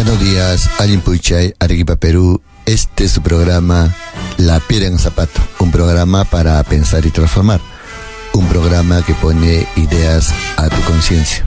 Buenos días, Alimpuichay, Arequipa, Perú. Este es su programa La Piedra en el Zapato, un programa para pensar y transformar, un programa que pone ideas a tu conciencia.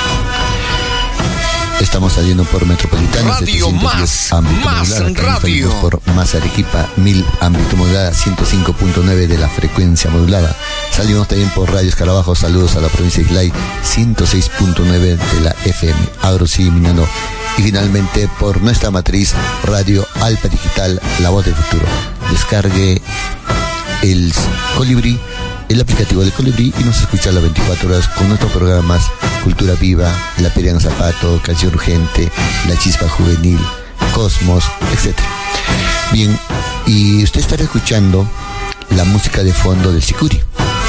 Estamos saliendo por Metropolitana, Radio Más Radio. Por Más Arequipa, 1000 ámbito modulada, 105.9 de la frecuencia modulada. Salimos también por Radio Escarabajo, saludos a la provincia de Islay, 106.9 de la FM, Agro sigue minando. Y finalmente por nuestra matriz Radio Alpa Digital, la voz del futuro. Descargue el Colibrí, el aplicativo de Colibrí, y nos escucha a las 24 horas con nuestros programas Cultura Viva, La Piedra en el Zapato, Canción Urgente, La Chispa Juvenil, Cosmos, etc. Bien, y usted estará escuchando la música de fondo del Sicuri.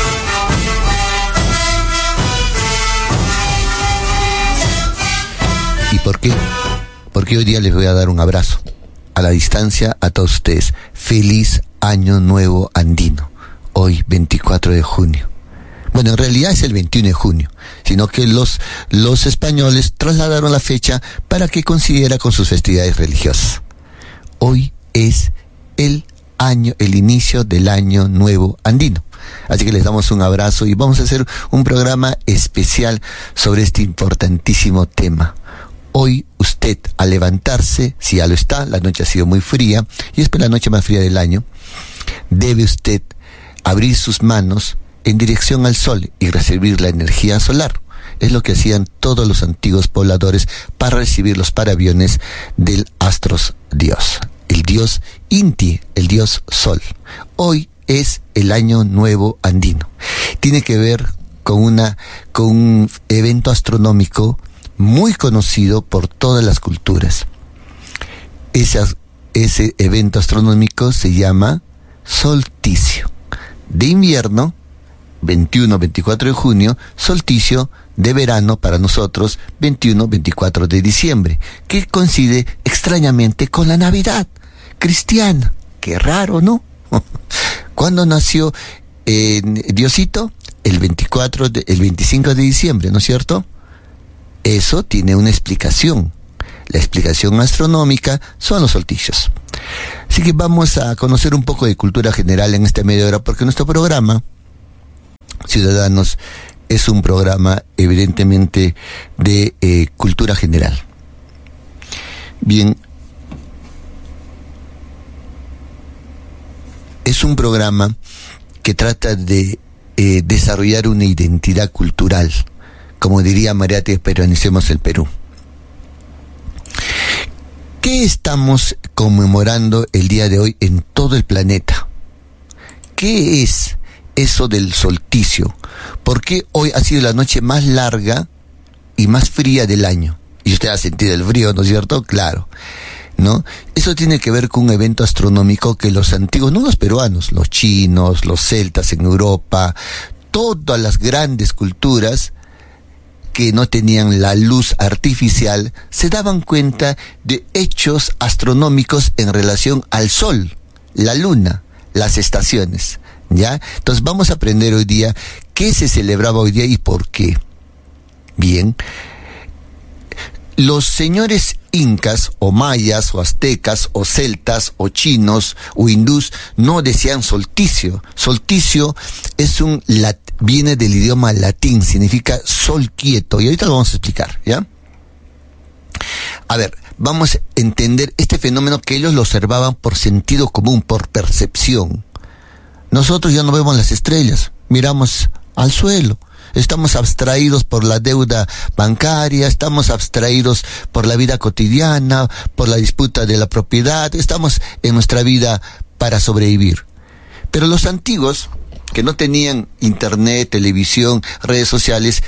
¿Y por qué? Porque hoy día les voy a dar un abrazo a la distancia a todos ustedes. Feliz Año Nuevo Andino. Hoy, 24 de junio. Bueno, en realidad es el 21 de junio, sino que los españoles trasladaron la fecha para que coincidiera con sus festividades religiosas. Hoy es el inicio del Año Nuevo Andino. Así que les damos un abrazo y vamos a hacer un programa especial sobre este importantísimo tema. Hoy usted, al levantarse, si ya lo está, la noche ha sido muy fría y es la noche más fría del año, debe usted abrir sus manos en dirección al sol y recibir la energía solar. Es lo que hacían todos los antiguos pobladores para recibir los paraaviones del astros dios, el dios Inti, el dios sol. Hoy es el Año Nuevo Andino. Tiene que ver con un evento astronómico muy conocido por todas las culturas. Ese evento astronómico se llama solsticio de invierno, 21-24 de junio, solsticio de verano para nosotros, 21-24 de diciembre, que coincide extrañamente con la Navidad cristiana. Qué raro, ¿no? ¿Cuándo nació Diosito? El 25 de diciembre, ¿no es cierto? Eso tiene una explicación. La explicación astronómica son los solsticios. Así que vamos a conocer un poco de cultura general en esta media hora, porque nuestro programa, Ciudadanos, es un programa evidentemente de cultura general. Bien, es un programa que trata de desarrollar una identidad cultural. Como diría Mariate, peruanicemos el Perú. ¿Qué estamos conmemorando el día de hoy en todo el planeta? ¿Qué es eso del solsticio? ¿Por qué hoy ha sido la noche más larga y más fría del año? Y usted ha sentido el frío, ¿no es cierto? Claro, ¿no? Eso tiene que ver con un evento astronómico que los antiguos, no los peruanos, los chinos, los celtas en Europa, todas las grandes culturas que no tenían la luz artificial, se daban cuenta de hechos astronómicos en relación al sol, la luna, las estaciones, ¿ya? Entonces vamos a aprender hoy día qué se celebraba hoy día y por qué. Bien, los señores incas, o mayas, o aztecas, o celtas, o chinos, o hindús, no decían solsticio. Solsticio viene del idioma latín, significa sol quieto, y ahorita lo vamos a explicar, ¿ya? A ver, vamos a entender este fenómeno que ellos lo observaban por sentido común, por percepción. Nosotros ya no vemos las estrellas, miramos al suelo. Estamos abstraídos por la deuda bancaria, estamos abstraídos por la vida cotidiana, por la disputa de la propiedad, estamos en nuestra vida para sobrevivir. Pero los antiguos, que no tenían internet, televisión, redes sociales,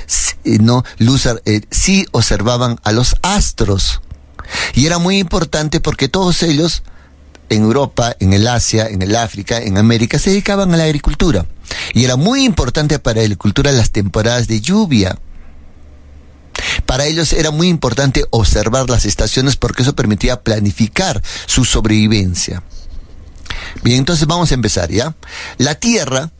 sí observaban a los astros. Y era muy importante porque todos ellos, en Europa, en el Asia, en el África, en América, se dedicaban a la agricultura. Y era muy importante para la agricultura las temporadas de lluvia. Para ellos era muy importante observar las estaciones porque eso permitía planificar su sobrevivencia. Bien, entonces vamos a empezar, ¿ya? La Tierra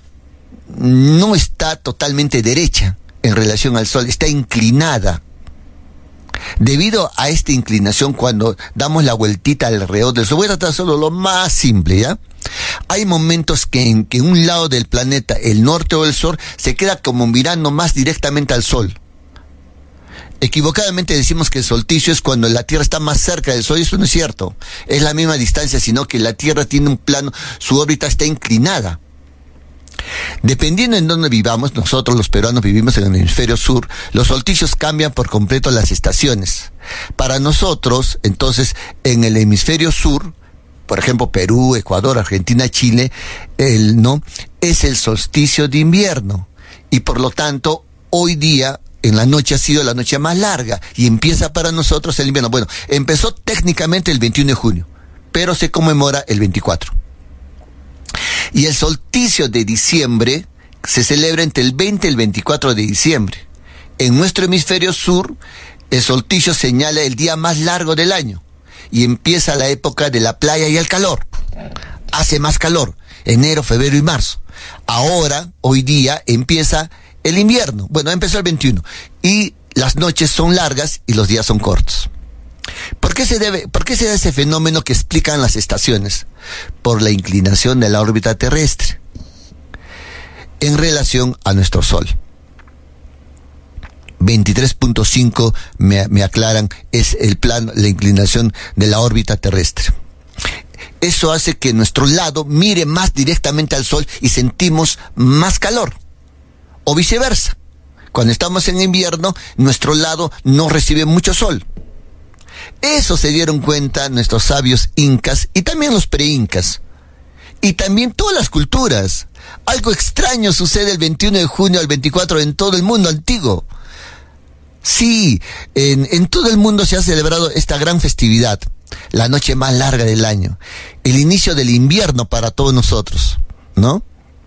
no está totalmente derecha en relación al Sol, está inclinada. Debido a esta inclinación, cuando damos la vueltita alrededor del Sol, voy a tratar solo lo más simple, ¿ya? Hay momentos en que un lado del planeta, el norte o el sur, se queda como mirando más directamente al Sol. Equivocadamente decimos que el solsticio es cuando la Tierra está más cerca del Sol, y eso no es cierto. Es la misma distancia, sino que la Tierra tiene un plano, su órbita está inclinada. Dependiendo en dónde vivamos, nosotros los peruanos vivimos en el hemisferio sur, los solsticios cambian por completo las estaciones. Para nosotros, entonces, en el hemisferio sur, por ejemplo, Perú, Ecuador, Argentina, Chile, es el solsticio de invierno. Y por lo tanto, hoy día, en la noche ha sido la noche más larga y empieza para nosotros el invierno. Bueno, empezó técnicamente el 21 de junio, pero se conmemora el 24. Y el solsticio de diciembre se celebra entre el 20 y el 24 de diciembre. En nuestro hemisferio sur, el solsticio señala el día más largo del año y empieza la época de la playa y el calor. Hace más calor, enero, febrero y marzo. Ahora, hoy día, empieza el invierno. Bueno, empezó el 21 y las noches son largas y los días son cortos. ¿Por qué se da ese fenómeno que explican las estaciones? Por la inclinación de la órbita terrestre en relación a nuestro Sol. 23.5 me aclaran, es la inclinación de la órbita terrestre. Eso hace que nuestro lado mire más directamente al Sol y sentimos más calor. O viceversa. Cuando estamos en invierno, nuestro lado no recibe mucho sol. Eso se dieron cuenta nuestros sabios incas y también los preincas. Y también todas las culturas. Algo extraño sucede el 21 de junio al 24 en todo el mundo antiguo. Sí, en todo el mundo se ha celebrado esta gran festividad, la noche más larga del año, el inicio del invierno para todos nosotros, ¿no?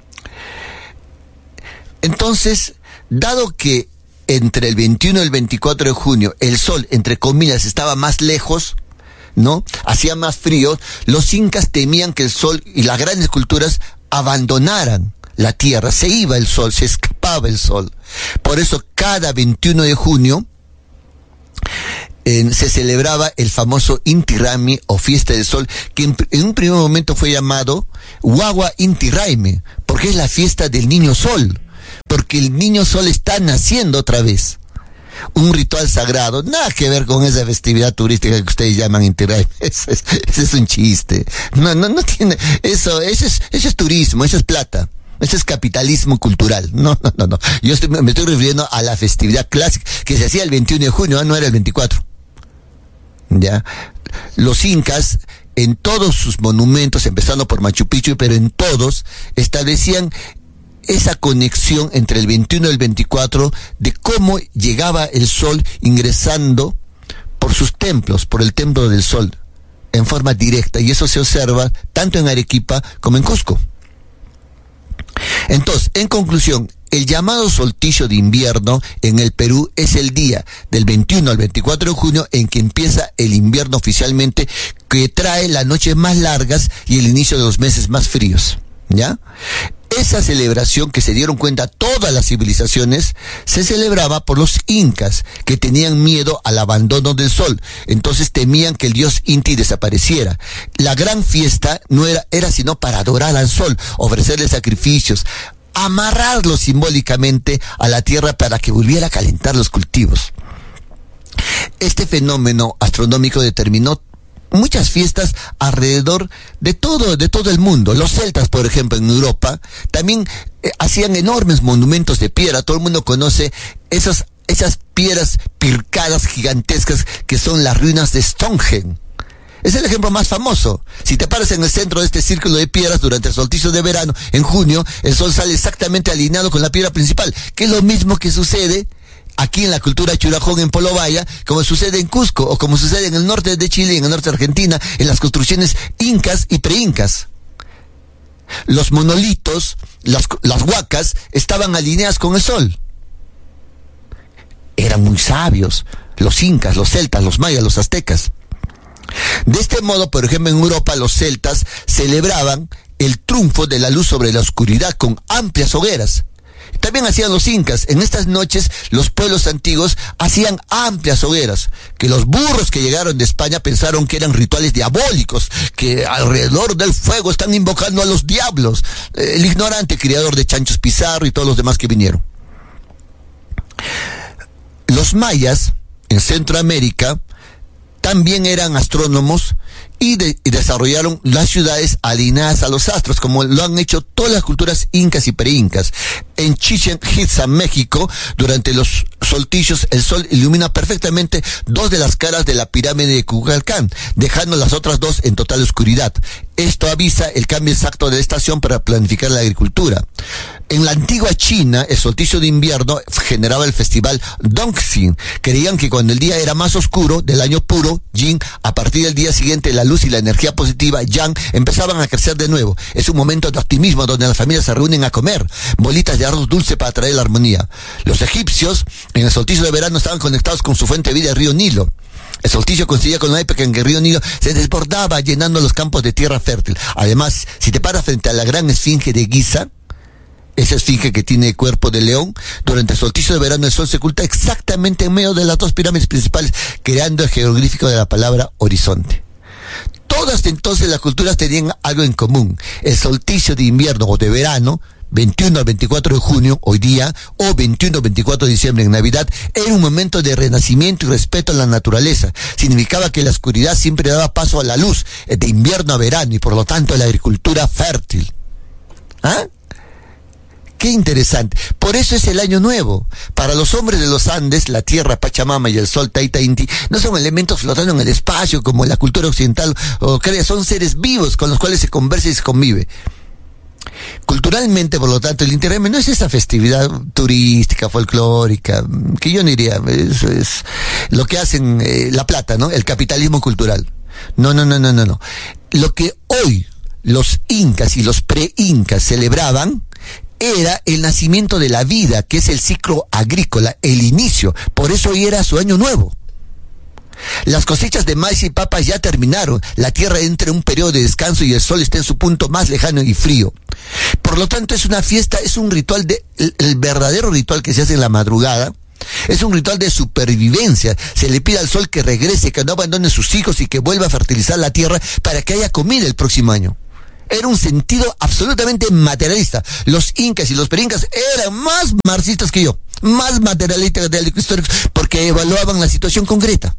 Entonces, dado que entre el 21 y el 24 de junio el Sol, entre comillas, estaba más lejos, ¿no? Hacía más frío, los incas temían que el Sol y las grandes culturas abandonaran la Tierra. Se iba el Sol, se escapaba el Sol. Por eso cada 21 de junio se celebraba el famoso Inti Raymi o Fiesta del Sol, que en un primer momento fue llamado Wawa Inti Raymi, porque es la fiesta del Niño Sol. Porque el Niño Sol está naciendo otra vez. Un ritual sagrado, nada que ver con esa festividad turística que ustedes llaman Inti Raymi. Ese es un chiste. No tiene, eso es turismo, eso es plata. Eso es capitalismo cultural. No. Yo me estoy refiriendo a la festividad clásica que se hacía el 21 de junio, no era el 24. ¿Ya? Los incas, en todos sus monumentos, empezando por Machu Picchu, pero en todos, establecían esa conexión entre el 21 y el 24 de cómo llegaba el Sol ingresando por sus templos, por el templo del Sol, en forma directa, y eso se observa tanto en Arequipa como en Cusco. Entonces, en conclusión, el llamado solsticio de invierno en el Perú es el día del 21 al 24 de junio en que empieza el invierno oficialmente, que trae las noches más largas y el inicio de los meses más fríos, ¿ya? Esa celebración, que se dieron cuenta todas las civilizaciones, se celebraba por los incas, que tenían miedo al abandono del Sol. Entonces temían que el dios Inti desapareciera. La gran fiesta no era sino para adorar al Sol, ofrecerle sacrificios, amarrarlo simbólicamente a la tierra para que volviera a calentar los cultivos. Este fenómeno astronómico determinó muchas fiestas alrededor de todo el mundo. Los celtas, por ejemplo, en Europa, también hacían enormes monumentos de piedra. Todo el mundo conoce esas piedras pircadas gigantescas que son las ruinas de Stonehenge. Es el ejemplo más famoso. Si te paras en el centro de este círculo de piedras durante el solsticio de verano, en junio, el Sol sale exactamente alineado con la piedra principal, que es lo mismo que sucede aquí en la cultura churajón en Polobaya, como sucede en Cusco, o como sucede en el norte de Chile y en el norte de Argentina, en las construcciones incas y preincas. Los monolitos, las huacas, estaban alineadas con el Sol. Eran muy sabios, los incas, los celtas, los mayas, los aztecas. De este modo, por ejemplo, en Europa los celtas celebraban el triunfo de la luz sobre la oscuridad con amplias hogueras. También hacían los incas. En estas noches, los pueblos antiguos hacían amplias hogueras, que los burros que llegaron de España pensaron que eran rituales diabólicos, que alrededor del fuego están invocando a los diablos. El ignorante criador de Chanchos Pizarro y todos los demás que vinieron. Los mayas, en Centroamérica, también eran astrónomos y desarrollaron las ciudades alineadas a los astros, como lo han hecho todas las culturas incas y preincas. En Chichén Itzá, México, durante los solsticios, el sol ilumina perfectamente 2 de las caras de la pirámide de Kukulcán, dejando las otras 2 en total oscuridad. Esto avisa el cambio exacto de la estación para planificar la agricultura. En la antigua China, el solsticio de invierno generaba el festival Dongxing. Creían que cuando el día era más oscuro, del año puro, Yin, a partir del día siguiente la luz y la energía positiva, Yang, empezaban a crecer de nuevo. Es un momento de optimismo donde las familias se reúnen a comer bolitas de arroz dulce para traer la armonía. Los egipcios, en el solsticio de verano, estaban conectados con su fuente de vida, el río Nilo. El solsticio coincidía con la época en que el río Nilo se desbordaba llenando los campos de tierra fértil. Además, si te paras frente a la gran esfinge de Giza, esa esfinge que tiene cuerpo de león, durante el solsticio de verano el sol se oculta exactamente en medio de las 2 pirámides principales, creando el jeroglífico de la palabra horizonte. Todas entonces las culturas tenían algo en común. El solsticio de invierno o de verano, 21 al 24 de junio, hoy día, o 21 al 24 de diciembre en Navidad, era un momento de renacimiento y respeto a la naturaleza. Significaba que la oscuridad siempre daba paso a la luz, de invierno a verano, y por lo tanto a la agricultura fértil. ¿Ah? Qué interesante. Por eso es el año nuevo. Para los hombres de los Andes, la tierra, Pachamama y el sol, Taita Inti, no son elementos flotando en el espacio como la cultura occidental o cree, son seres vivos con los cuales se conversa y se convive. Culturalmente, por lo tanto, el Inti Raymi no es esa festividad turística, folclórica, que yo no diría, es lo que hacen La Plata, ¿no? El capitalismo cultural. No. Lo que hoy los incas y los pre-incas celebraban era el nacimiento de la vida, que es el ciclo agrícola, el inicio. Por eso hoy era su año nuevo. Las cosechas de maíz y papas ya terminaron. La tierra entra en un periodo de descanso y el sol está en su punto más lejano y frío. Por lo tanto, es una fiesta, es un ritual el verdadero ritual que se hace en la madrugada. Es un ritual de supervivencia. Se le pide al sol que regrese, que no abandone sus hijos y que vuelva a fertilizar la tierra para que haya comida el próximo año. Era un sentido absolutamente materialista. Los incas y los perincas eran más marxistas que yo, más materialistas históricos, porque evaluaban la situación concreta.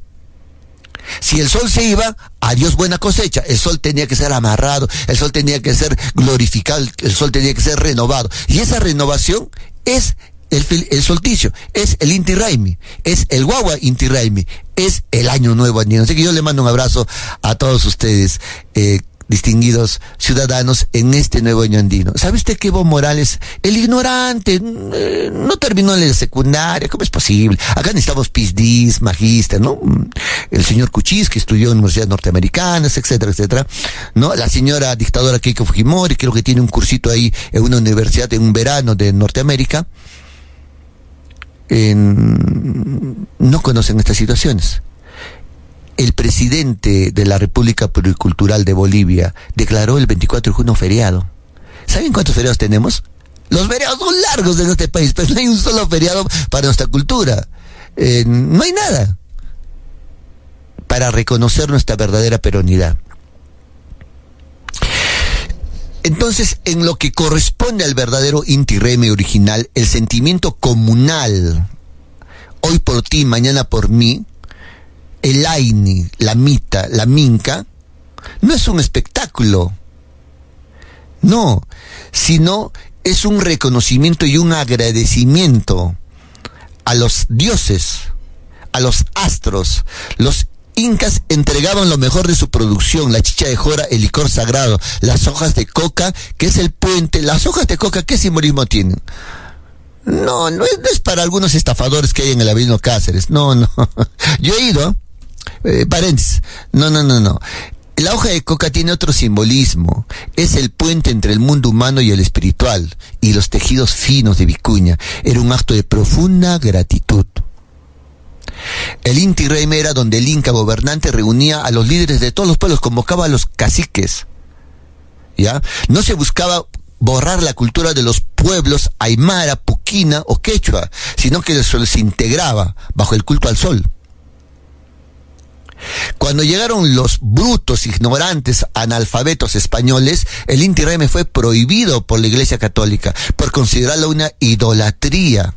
Si el sol se iba, adiós buena cosecha. El sol tenía que ser amarrado, el sol tenía que ser glorificado, el sol tenía que ser renovado. Y esa renovación es el solsticio, es el Inti Raymi, es el Wawa Inti Raymi, es el año nuevo andino. Así que yo le mando un abrazo a todos ustedes, distinguidos ciudadanos, en este nuevo año andino. ¿Sabe usted que Evo Morales, el ignorante, no terminó en la secundaria? ¿Cómo es posible? Acá necesitamos PhDs, magíster, ¿no? El señor Kuchis, que estudió en universidades norteamericanas, etcétera, etcétera, ¿no? La señora dictadora Keiko Fujimori, creo que tiene un cursito ahí en una universidad en un verano de Norteamérica. No conocen estas situaciones. El presidente de la República Pluricultural de Bolivia declaró el 24 de junio feriado. ¿Saben cuántos feriados tenemos? Los feriados son largos en este país, pero no hay un solo feriado para nuestra cultura. No hay nada para reconocer nuestra verdadera peronidad. Entonces, en lo que corresponde al verdadero Inti Raymi original, el sentimiento comunal, hoy por ti, mañana por mí, el Aini, la Mita, la Minca, no es un espectáculo, no, sino es un reconocimiento y un agradecimiento a los dioses, a los astros. Los incas entregaban lo mejor de su producción, la chicha de jora, el licor sagrado, las hojas de coca, que es el puente. Las hojas de coca, ¿qué simbolismo tienen? No es para algunos estafadores que hay en el Abelino Cáceres, no. Yo he ido, paréntesis, no. La hoja de coca tiene otro simbolismo. Es el puente entre el mundo humano y el espiritual, y los tejidos finos de vicuña. Era un acto de profunda gratitud. El Inti Raymi era donde el Inca gobernante reunía a los líderes de todos los pueblos, convocaba a los caciques, ¿ya? No se buscaba borrar la cultura de los pueblos aymara, puquina o quechua, sino que se les integraba bajo el culto al sol. Cuando llegaron los brutos, ignorantes, analfabetos españoles, el Inti Raymi fue prohibido por la Iglesia Católica por considerarlo una idolatría.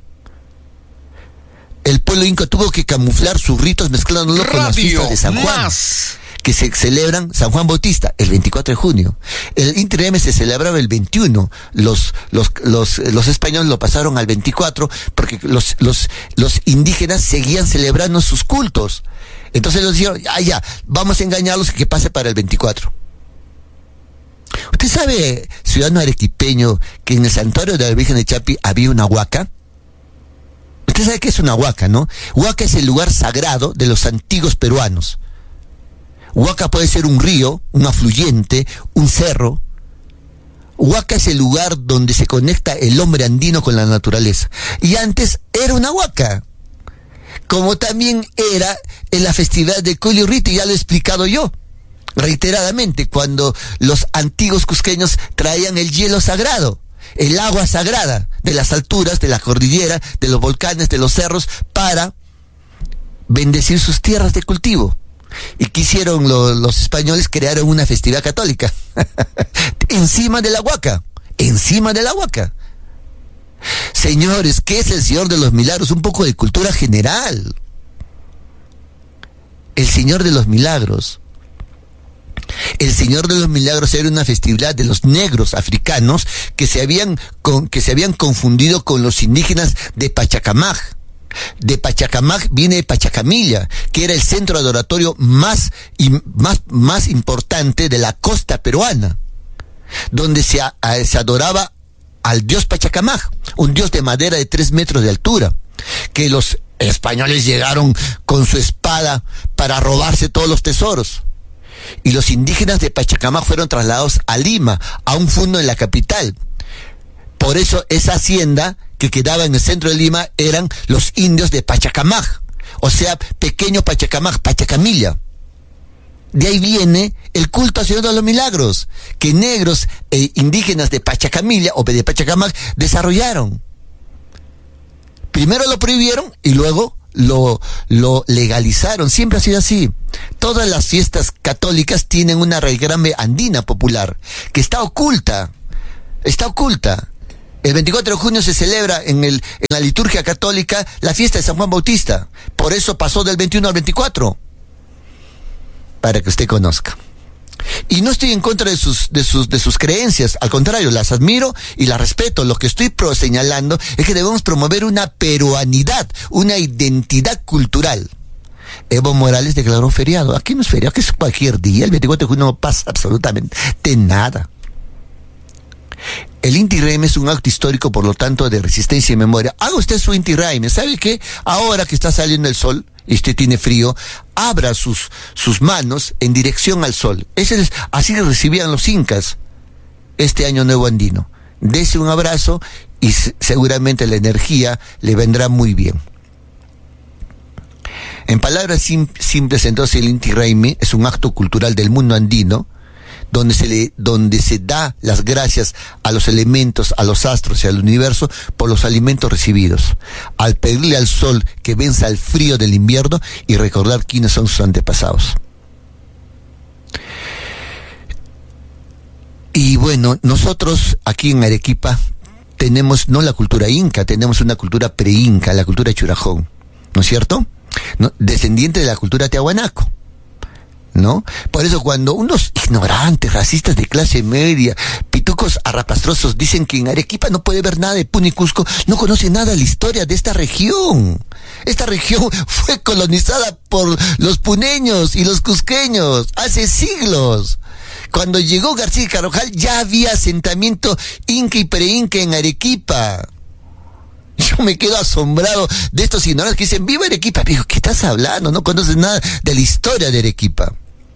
El pueblo inca tuvo que camuflar sus ritos mezclándolo con las fiestas de San Juan, que se celebran San Juan Bautista el 24 de junio. El Inti Raymi se celebraba el 21. Los españoles lo pasaron al 24 porque los indígenas seguían celebrando sus cultos. Entonces los dijeron, ya, vamos a engañarlos que pase para el 24. ¿Usted sabe, ciudadano arequipeño, que en el santuario de la Virgen de Chapi había una huaca? Usted sabe qué es una huaca, ¿no? Huaca es el lugar sagrado de los antiguos peruanos. Huaca puede ser un río, un afluente, un cerro. Huaca es el lugar donde se conecta el hombre andino con la naturaleza. Y antes era una huaca. Como también era en la festividad de Collurriti, ya lo he explicado yo reiteradamente, cuando los antiguos cusqueños traían el hielo sagrado, el agua sagrada de las alturas, de la cordillera, de los volcanes, de los cerros, para bendecir sus tierras de cultivo. ¿Y qué hicieron los españoles? Crearon una festividad católica encima de la huaca, encima de la huaca. Señores, ¿qué es el Señor de los Milagros? Un poco de cultura general. El Señor de los Milagros. El Señor de los Milagros era una festividad de los negros africanos que se habían confundido con los indígenas de Pachacamac. De Pachacamac viene de Pachacamilla, que era el centro adoratorio más importante de la costa peruana, donde se adoraba al dios Pachacamac, un dios de madera de 3 metros de altura, que los españoles llegaron con su espada para robarse todos los tesoros. Y los indígenas de Pachacamac fueron trasladados a Lima, a un fundo en la capital. Por eso esa hacienda que quedaba en el centro de Lima eran los indios de Pachacamac, o sea, pequeño Pachacamac, Pachacamilla. De ahí viene el culto al Señor de los Milagros, que negros e indígenas de Pachacamilla o de Pachacamac desarrollaron. Primero lo prohibieron y luego lo legalizaron. Siempre ha sido así. Todas las fiestas católicas tienen una raigambre andina popular que está oculta. Está oculta. El 24 de junio se celebra en la liturgia católica la fiesta de San Juan Bautista. Por eso pasó del 21 al 24. Para que usted conozca. Y no estoy en contra de sus creencias, al contrario, las admiro y las respeto. Lo que estoy señalando es que debemos promover una peruanidad, una identidad cultural. Evo Morales declaró feriado. Aquí no es feriado, aquí es cualquier día. El 24 de junio no pasa absolutamente nada. El Inti Raymi es un acto histórico, por lo tanto, de resistencia y memoria. Haga usted su Inti Raymi. ¿Sabe qué? Ahora que está saliendo el sol y usted tiene frío, abra sus manos en dirección al sol. Así le recibían los incas este año nuevo andino. Dese un abrazo y seguramente la energía le vendrá muy bien. En palabras simples, entonces, el Inti Raymi es un acto cultural del mundo andino, donde se da las gracias a los elementos, a los astros y al universo por los alimentos recibidos, al pedirle al sol que venza el frío del invierno y recordar quiénes son sus antepasados. Y bueno, nosotros aquí en Arequipa tenemos no la cultura inca, tenemos una cultura pre-inca, la cultura churajón, ¿no es cierto? ¿No? Descendiente de la cultura tiahuanaco, ¿no? Por eso cuando unos ignorantes, racistas de clase media, pitucos arrapastrosos dicen que en Arequipa no puede ver nada de Puno y Cusco, no conocen nada de la historia de esta región. Esta región fue colonizada por los puneños y los cusqueños hace siglos. Cuando llegó García Carvajal ya había asentamiento inca y pre-inca en Arequipa. Yo me quedo asombrado de estos ignorantes que dicen, ¡viva Arequipa! Pero, ¿qué estás hablando? No conoces nada de la historia de Arequipa.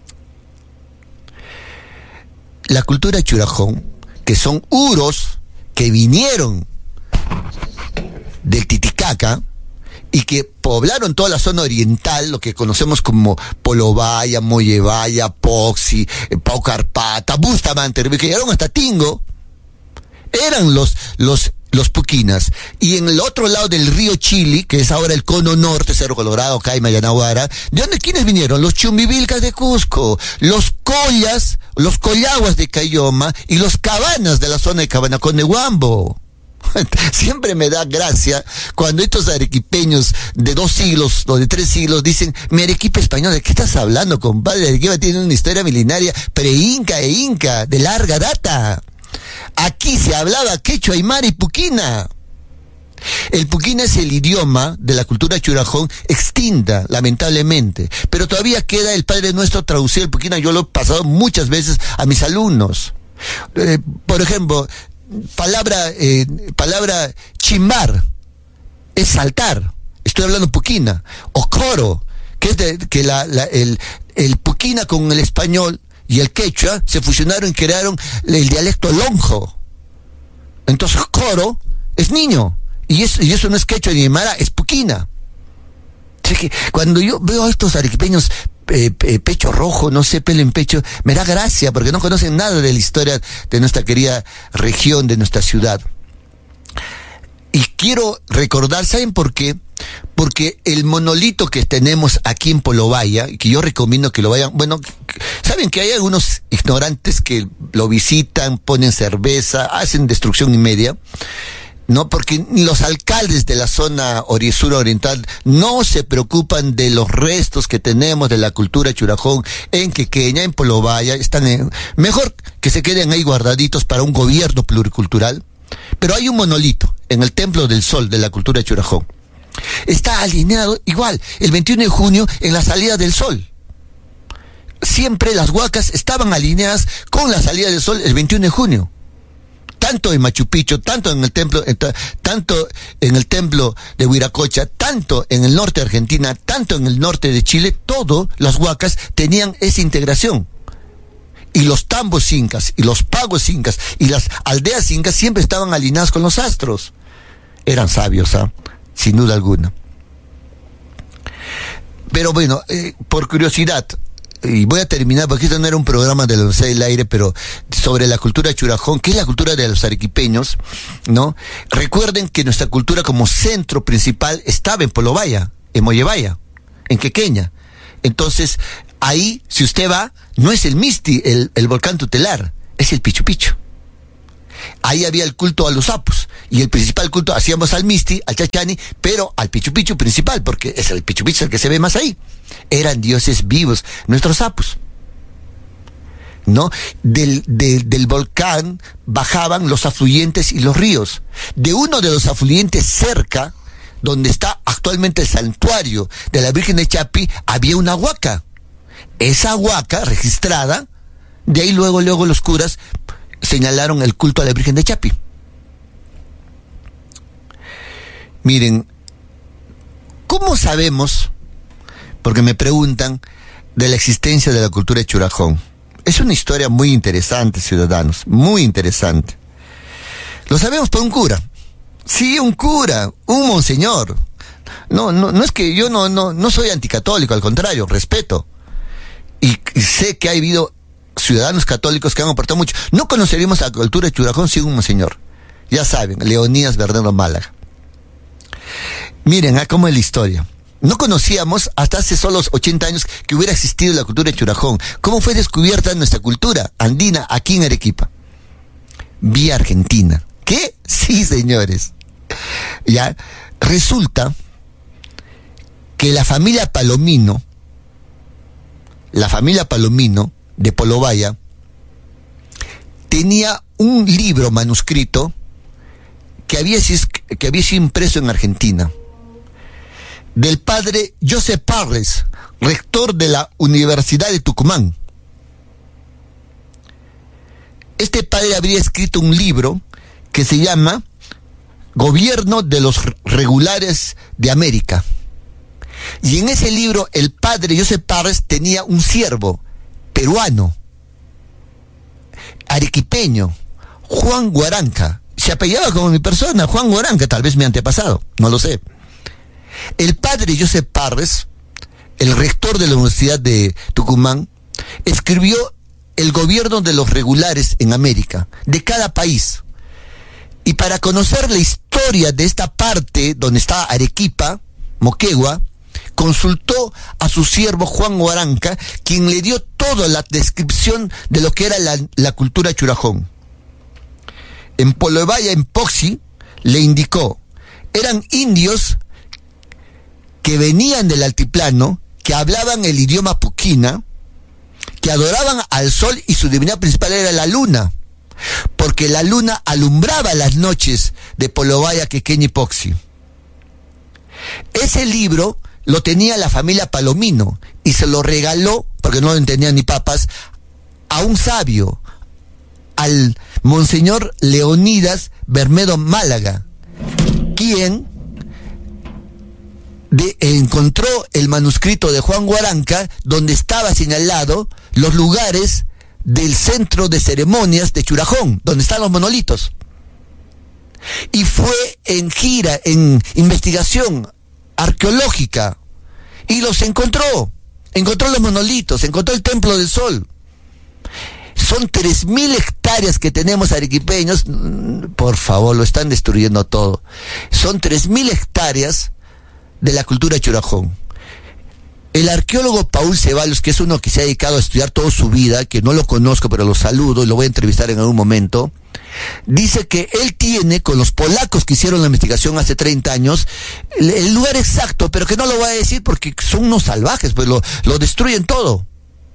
La cultura churajón, que son uros que vinieron del Titicaca y que poblaron toda la zona oriental, lo que conocemos como Polobaya, Mollevaya, Poxi, Paucarpata, Bustamante, que llegaron hasta Tingo. eran los puquinas. Y en el otro lado del río Chili, que es ahora el cono norte, Cerro Colorado, Caima, Yanaguara, ¿de dónde quiénes vinieron? Los chumbivilcas de Cusco, los collas, los collaguas de Cayoma y los cabanas de la zona de Cabanaconehuambo. Siempre me da gracia cuando estos arequipeños de 2 siglos o de 3 siglos dicen, mi Arequipa española, ¿de qué estás hablando, compadre? Arequipa tiene una historia milenaria pre-inca e inca, de larga data. Aquí se hablaba quechua, aymara y puquina. El puquina es el idioma de la cultura churajón extinta, lamentablemente. Pero todavía queda el Padre Nuestro traducido el puquina. Yo lo he pasado muchas veces a mis alumnos. Por ejemplo, palabra chimbar es saltar. Estoy hablando puquina. O coro, que es el puquina con el español y el quechua se fusionaron y crearon el dialecto lonjo. Entonces coro es niño. Y eso no es quechua ni aymara, es puquina. Así que cuando yo veo a estos arequipeños pecho rojo, no sé, pelo en pecho, me da gracia porque no conocen nada de la historia de nuestra querida región, de nuestra ciudad. Y quiero recordar, ¿saben por qué? Porque el monolito que tenemos aquí en Polobaya, y que yo recomiendo que lo vayan, bueno, saben que hay algunos ignorantes que lo visitan, ponen cerveza, hacen destrucción y media, ¿no? Porque los alcaldes de la zona sur oriental no se preocupan de los restos que tenemos de la cultura churajón en Quequeña, en Polobaya, mejor que se queden ahí guardaditos para un gobierno pluricultural. Pero hay un monolito en el Templo del Sol de la cultura churajón. Está alineado igual, el 21 de junio en la salida del sol. Siempre las huacas estaban alineadas con la salida del sol el 21 de junio. Tanto en Machu Picchu, tanto en el templo de Huiracocha, tanto en el norte de Argentina, tanto en el norte de Chile, todas las huacas tenían esa integración. Y los tambos incas, y los pagos incas, y las aldeas incas siempre estaban alineadas con los astros. Eran sabios, sin duda alguna. Pero bueno, por curiosidad, y voy a terminar, porque esto no era un programa de la Universidad del Aire, pero sobre la cultura churajón, que es la cultura de los arequipeños, ¿no? Recuerden que nuestra cultura como centro principal estaba en Polobaya, en Mollevaya, en Quequeña. Entonces, ahí, si usted va, no es el Misti, el volcán tutelar, es el Pichu Pichu. Ahí había el culto a los sapos, y el principal culto hacíamos al Misti, al Chachani, pero al Pichu Pichu principal, porque es el Pichu Pichu el que se ve más ahí. Eran dioses vivos, nuestros sapos, ¿no? Del volcán bajaban los afluentes y los ríos. De uno de los afluentes cerca, donde está actualmente el santuario de la Virgen de Chapi, había una huaca. Esa huaca registrada, de ahí luego los curas señalaron el culto a la Virgen de Chapi. Miren, ¿cómo sabemos? Porque me preguntan de la existencia de la cultura de Churajón. Es una historia muy interesante, ciudadanos, muy interesante. Lo sabemos por un cura. Sí, un cura, un monseñor. No es que yo no soy anticatólico, al contrario, respeto. Y sé que ha habido ciudadanos católicos que han aportado mucho. No conoceríamos la cultura de Churajón sin un monseñor. Ya saben, Leonidas Bernardo Málaga. Miren, cómo es la historia. No conocíamos hasta hace solo 80 años que hubiera existido la cultura de Churajón. ¿Cómo fue descubierta nuestra cultura andina aquí en Arequipa? Vía Argentina. ¿Qué? Sí, señores. Ya, resulta que la familia Palomino de Polobaya tenía un libro manuscrito que había sido impreso en Argentina, del padre José Parres, rector de la Universidad de Tucumán. Este padre habría escrito un libro que se llama Gobierno de los Regulares de América. Y en ese libro el padre José Parres tenía un siervo peruano, arequipeño, Juan Guaranca. Se apellidaba como mi persona, Juan Guaranca, tal vez mi antepasado, no lo sé. El padre José Parres, el rector de la Universidad de Tucumán, escribió el gobierno de los regulares en América, de cada país. Y para conocer la historia de esta parte donde está Arequipa, Moquegua, consultó a su siervo Juan Huaranca, quien le dio toda la descripción de lo que era la cultura churajón. En Polobaya, en Poxi, le indicó, eran indios que venían del altiplano, que hablaban el idioma puquina, que adoraban al sol y su divinidad principal era la luna, porque la luna alumbraba las noches de Polobaya, Quequeña y Poxi. Ese libro lo tenía la familia Palomino y se lo regaló, porque no lo entendían ni papas, a un sabio, al monseñor Leonidas Bermedo Málaga, quien encontró el manuscrito de Juan Huaranca, donde estaba señalado los lugares del centro de ceremonias de Churajón, donde están los monolitos. Y fue en gira, en investigación arqueológica, y los encontró los monolitos, encontró el Templo del Sol. Son 3.000 hectáreas que tenemos arequipeños, por favor, lo están destruyendo todo. Son 3.000 hectáreas de la cultura churajón. El arqueólogo Paul Ceballos, que es uno que se ha dedicado a estudiar toda su vida, que no lo conozco, pero lo saludo y lo voy a entrevistar en algún momento, dice que él tiene, con los polacos que hicieron la investigación hace 30 años, el lugar exacto, pero que no lo voy a decir porque son unos salvajes, pues lo destruyen todo.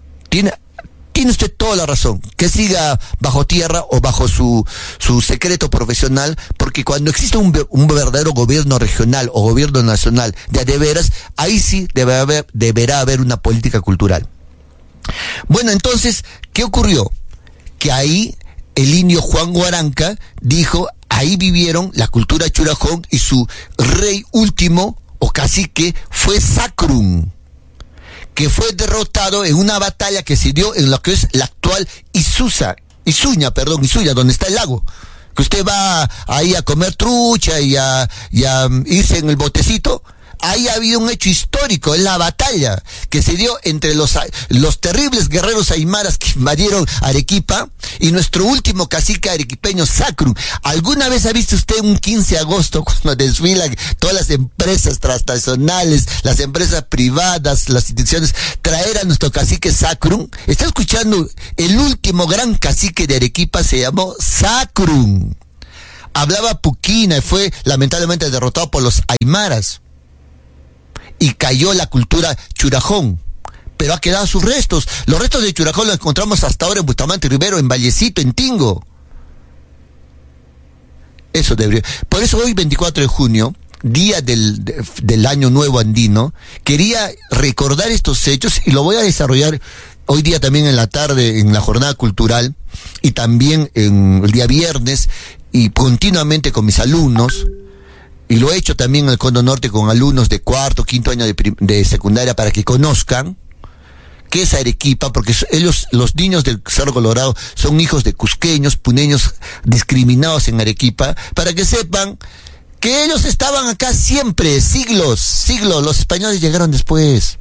Tiene usted toda la razón, que siga bajo tierra o bajo su secreto profesional, porque cuando existe un verdadero gobierno regional o gobierno nacional de veras, ahí sí deberá haber una política cultural. Bueno, entonces, ¿qué ocurrió? Que ahí el indio Juan Huaranca dijo, ahí vivieron la cultura churajón y su rey último o cacique fue Sacrum, que fue derrotado en una batalla que se dio en lo que es la actual Isuña, donde está el lago. Que usted va ahí a comer trucha y a irse en el botecito. Ahí ha habido un hecho histórico, en la batalla que se dio entre los terribles guerreros aymaras que invadieron Arequipa y nuestro último cacique arequipeño, Sacrum. ¿Alguna vez ha visto usted un 15 de agosto cuando desfilan todas las empresas transnacionales, las empresas privadas, las instituciones, traer a nuestro cacique Sacrum? Está escuchando, el último gran cacique de Arequipa se llamó Sacrum. Hablaba puquina y fue lamentablemente derrotado por los aymaras. Y cayó la cultura churajón, pero ha quedado sus restos. Los restos de churajón los encontramos hasta ahora en Bustamante Rivero, en Vallecito, en Tingo. Eso debería. Por eso hoy, 24 de junio, día del Año Nuevo Andino, quería recordar estos hechos y lo voy a desarrollar hoy día también en la tarde, en la jornada cultural, y también en el día viernes, y continuamente con mis alumnos. Y lo he hecho también en el Condo Norte con alumnos de cuarto, quinto año de secundaria para que conozcan qué es Arequipa, porque ellos, los niños del Cerro Colorado, son hijos de cusqueños, puneños discriminados en Arequipa, para que sepan que ellos estaban acá siempre, siglos. Los españoles llegaron después.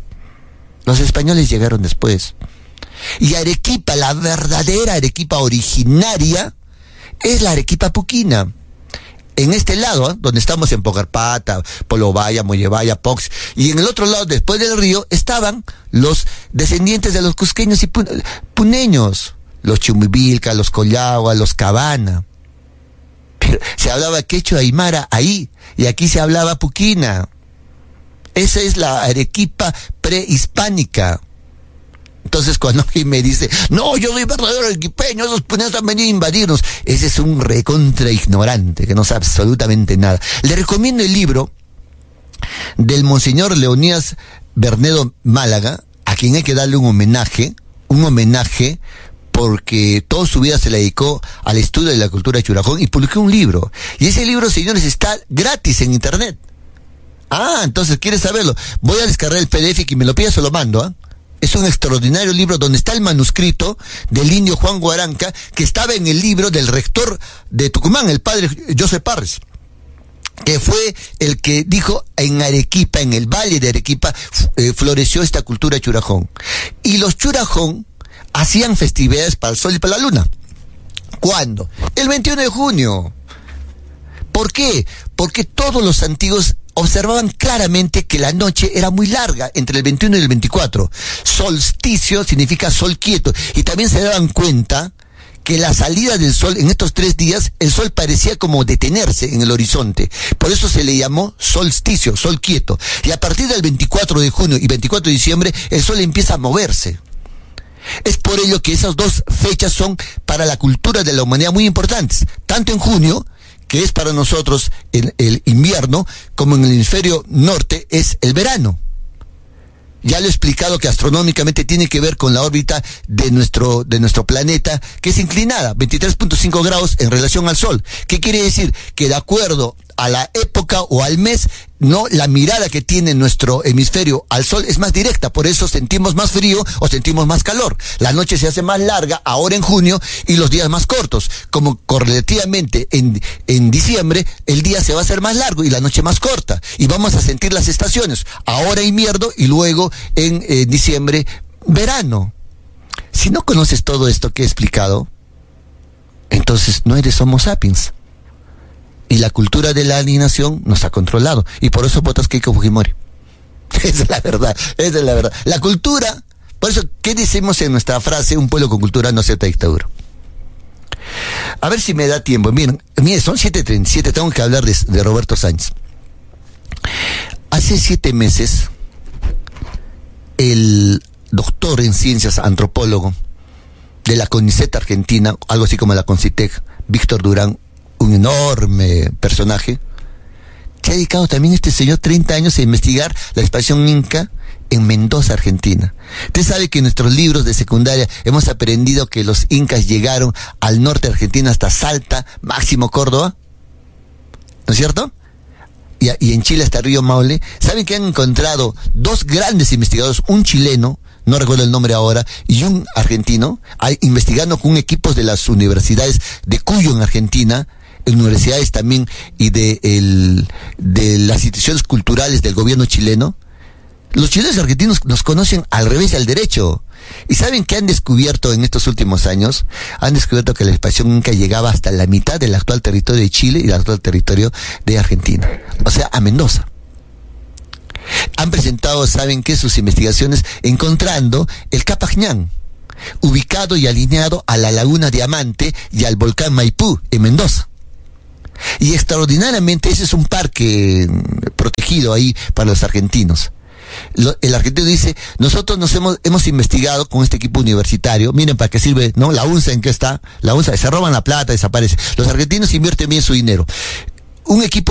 Y Arequipa, la verdadera Arequipa originaria, es la Arequipa puquina. En este lado, donde estamos en Pocarpata, Polobaya, Mollevaya, Pox, y en el otro lado, después del río, estaban los descendientes de los cusqueños y puneños, los Chumivilca, los Collagua, los Cabana. Pero se hablaba quechua aymara ahí, y aquí se hablaba puquina. Esa es la Arequipa prehispánica. Entonces cuando alguien me dice, no, yo soy verdadero arequipeño, esos puneños han venido a invadirnos, ese es un recontra ignorante que no sabe absolutamente nada. Le recomiendo el libro del monseñor Leonidas Bermedo Málaga, a quien hay que darle un homenaje porque toda su vida se la dedicó al estudio de la cultura churajón y publicó un libro. Y ese libro, señores, está gratis en internet. Entonces, ¿quieres saberlo? Voy a descargar el PDF y que me lo pida, se lo mando, Es un extraordinario libro donde está el manuscrito del indio Juan Huaranca, que estaba en el libro del rector de Tucumán, el padre José Parres, que fue el que dijo en Arequipa, en el valle de Arequipa, floreció esta cultura churajón. Y los churajón hacían festividades para el sol y para la luna. ¿Cuándo? El 21 de junio. ¿Por qué? Porque todos los antiguos observaban claramente que la noche era muy larga, entre el 21 y el 24. Solsticio significa sol quieto. Y también se daban cuenta que la salida del sol en estos 3 días, el sol parecía como detenerse en el horizonte. Por eso se le llamó solsticio, sol quieto. Y a partir del 24 de junio y 24 de diciembre, el sol empieza a moverse. Es por ello que esas 2 fechas son para la cultura de la humanidad muy importantes. Tanto en junio, que es para nosotros el invierno, como en el hemisferio norte es el verano. Ya lo he explicado que astronómicamente tiene que ver con la órbita de nuestro planeta, que es inclinada, 23.5 grados en relación al Sol. ¿Qué quiere decir? Que de acuerdo a la época o al mes, no, la mirada que tiene nuestro hemisferio al Sol es más directa, por eso sentimos más frío o sentimos más calor. La noche se hace más larga ahora en junio y los días más cortos. Como correlativamente en diciembre, el día se va a hacer más largo y la noche más corta. Y vamos a sentir las estaciones, ahora invierno y luego en diciembre, verano. Si no conoces todo esto que he explicado, entonces no eres Homo sapiens. Y la cultura de la alienación nos ha controlado. Y por eso votas Keiko Fujimori. Esa es la verdad, esa es la verdad. La cultura, por eso, ¿qué decimos en nuestra frase? Un pueblo con cultura no acepta dictadura. A ver si me da tiempo. Miren, son 7:37, tengo que hablar de Roberto Sáenz. Hace 7 meses, el doctor en ciencias, antropólogo, de la CONICET Argentina, algo así como la CONCITEC, Víctor Durán, un enorme personaje, se ha dedicado también este señor 30 años a investigar la expansión inca en Mendoza, Argentina. Usted sabe que en nuestros libros de secundaria hemos aprendido que los incas llegaron al norte de Argentina hasta Salta, máximo Córdoba, ¿no es cierto? Y en Chile hasta Río Maule. ¿Saben que han encontrado 2 grandes investigadores, un chileno, no recuerdo el nombre ahora, y un argentino, investigando con equipos de las universidades de Cuyo en Argentina, universidades también y de las instituciones culturales del gobierno chileno? Los chilenos y argentinos nos conocen al revés y al derecho. ¿Y saben qué han descubierto en estos últimos años? Han descubierto que la expansión inca llegaba hasta la mitad del actual territorio de Chile y del actual territorio de Argentina. O sea, a Mendoza. Han presentado, ¿saben qué? Sus investigaciones encontrando el Capajñán, ubicado y alineado a la laguna Diamante y al volcán Maipú en Mendoza. Y extraordinariamente ese es un parque protegido ahí para los argentinos. El argentino dice, nosotros hemos investigado con este equipo universitario, miren para qué sirve, ¿no? La UNSA, ¿en qué está? La UNSA, se roban la plata, desaparece. Los argentinos invierten bien su dinero. Un equipo